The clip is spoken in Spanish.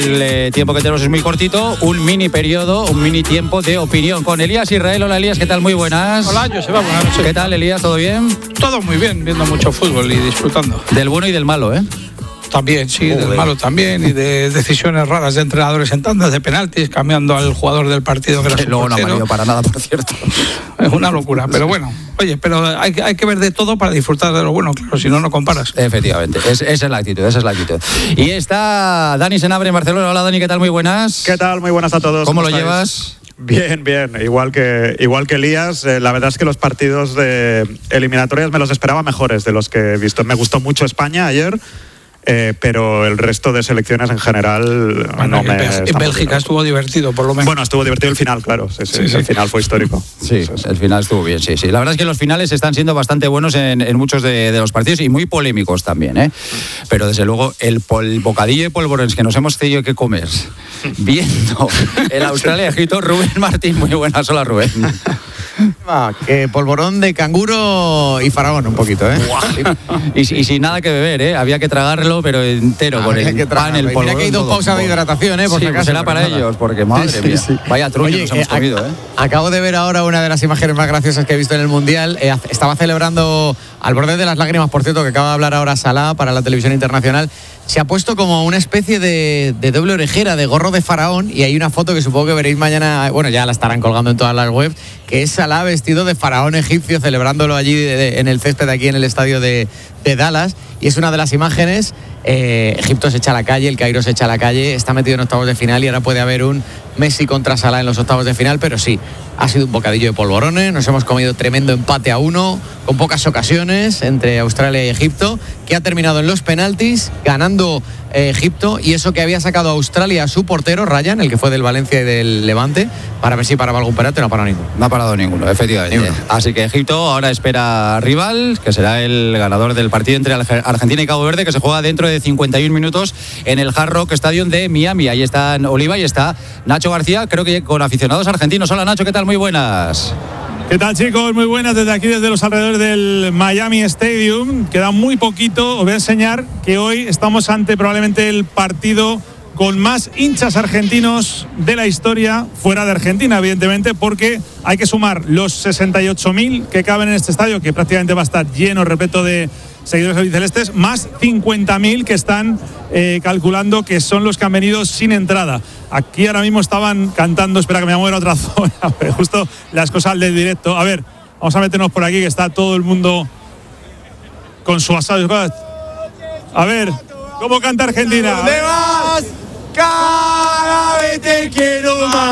El tiempo que tenemos es muy cortito, un mini periodo, un mini tiempo de opinión con Elías Israel. Hola Elías, ¿qué tal? Muy buenas. Hola, Joseba, buenas noches. ¿Qué tal Elías? ¿Todo bien? Todo muy bien, viendo mucho fútbol y disfrutando. Del bueno y del malo, ¿eh? También, sí, del malo también, y de decisiones raras de entrenadores en tandas de penaltis, cambiando al jugador del partido que era su luego portero. no ha valido para nada, por cierto. Es una locura, pero bueno. Oye, pero hay que ver de todo para disfrutar de lo bueno, claro, si no, no comparas. Efectivamente, esa es la actitud, esa es la actitud. Y está Dani Senabre en Barcelona. Hola Dani, ¿qué tal? Muy buenas. ¿Qué tal? Muy buenas a todos. ¿Cómo lo estáis? llevas? Bien, bien. Igual que Elías, la verdad es que los partidos de eliminatorias me los esperaba mejores de los que he visto. Me gustó mucho España ayer. Pero el resto de selecciones en general no me... En Bélgica estuvo divertido, por lo menos. Bueno, estuvo divertido el final, claro. Sí. El final fue histórico. Sí, el final estuvo bien, sí. La verdad es que los finales están siendo bastante buenos en muchos de los partidos y muy polémicos también, ¿eh? Pero desde luego el bocadillo de polvorones que nos hemos tenido que comer viendo el Australia-Egipto, Rubén Martín. Muy buenas, hola Rubén. Que polvorón de canguro y faraón un poquito, ¿eh? Y sin nada que beber, ¿eh? Había que tragarlo, pero entero, con el pan, el polvorón. Mira que hay dos pausas de hidratación, ¿eh? Por si acaso. Será para ellos, porque madre mía. Vaya truño nos hemos comido, ¿eh? Acabo de ver ahora una de las imágenes más graciosas que he visto en el Mundial. Estaba celebrando al borde de las lágrimas, por cierto, que acaba de hablar ahora Salah para la televisión internacional. Se ha puesto como una especie de doble orejera, de gorro de faraón, y hay una foto que supongo que veréis mañana, bueno, ya la estarán colgando en todas las webs, que es Salah vestido de faraón egipcio, celebrándolo allí en el césped aquí en el estadio de Dallas, y es una de las imágenes. Egipto se echa a la calle, el Cairo se echa a la calle, está metido en octavos de final y ahora puede haber un Messi contra Salah en los octavos de final, pero sí, ha sido un bocadillo de polvorones, nos hemos comido tremendo empate a 1, con pocas ocasiones entre Australia y Egipto, que ha terminado en los penaltis, ganando Egipto, y eso que había sacado a Australia a su portero, Ryan, el que fue del Valencia y del Levante, para ver si paraba algún penalti, no ha parado ninguno. No ha parado ninguno, efectivamente. Ninguno. Así que Egipto ahora espera rival, que será el ganador del partido entre Argentina y Cabo Verde, que se juega dentro de 51 minutos en el Hard Rock Stadium de Miami. Ahí está Oliva y está Nacho García, creo que con aficionados argentinos. Hola Nacho, ¿qué tal? Muy buenas. ¿Qué tal, chicos? Muy buenas desde aquí, desde los alrededores del Miami Stadium. Queda muy poquito. Os voy a enseñar que hoy estamos ante probablemente el partido con más hinchas argentinos de la historia, fuera de Argentina, evidentemente, porque hay que sumar los 68.000 que caben en este estadio, que prácticamente va a estar lleno, repleto de seguidores albicelestes, más 50.000 que están calculando que son los que han venido sin entrada. Aquí ahora mismo estaban cantando, espera que me voy a mover a otra zona, pero justo las cosas del directo. A ver, vamos a meternos por aquí, que está todo el mundo con su asado. A ver, ¿cómo canta Argentina? ¿Dónde vas? Cada vez te quiero más.